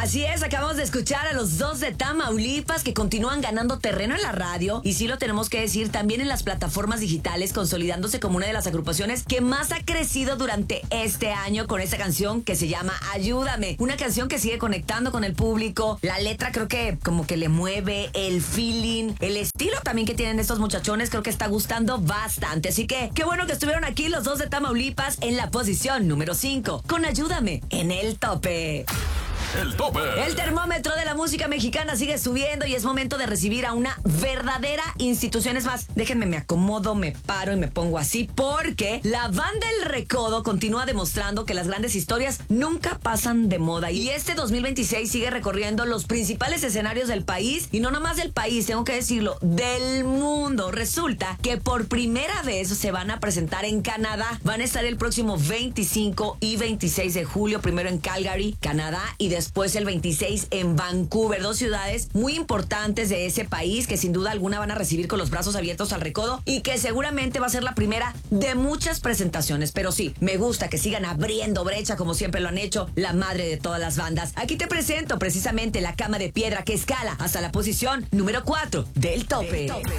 Así es, acabamos de escuchar a los dos de Tamaulipas que continúan ganando terreno en la radio y sí lo tenemos que decir también en las plataformas digitales, consolidándose como una de las agrupaciones que más ha crecido durante este año con esta canción que se llama Ayúdame. Una canción que sigue conectando con el público. La letra creo que como que le mueve, el feeling, el estilo también que tienen estos muchachones creo que está gustando bastante. Así que qué bueno que estuvieron aquí los dos de Tamaulipas en la posición número 5 con Ayúdame en el tope. El tope. El termómetro de la música mexicana sigue subiendo y es momento de recibir a una verdadera institución. Es más, déjenme, me acomodo, me paro y me pongo así porque la banda El Recodo continúa demostrando que las grandes historias nunca pasan de moda. Y este 2026 sigue recorriendo los principales escenarios del país y no nomás del país, tengo que decirlo, del mundo. Resulta que por primera vez se van a presentar en Canadá. Van a estar el próximo 25 y 26 de julio, primero en Calgary, Canadá, y después el 26 en Vancouver, dos ciudades muy importantes de ese país que sin duda alguna van a recibir con los brazos abiertos al Recodo y que seguramente va a ser la primera de muchas presentaciones. Pero sí, me gusta que sigan abriendo brecha como siempre lo han hecho, la madre de todas las bandas. Aquí te presento precisamente la Cama de Piedra que escala hasta la posición número 4 del tope.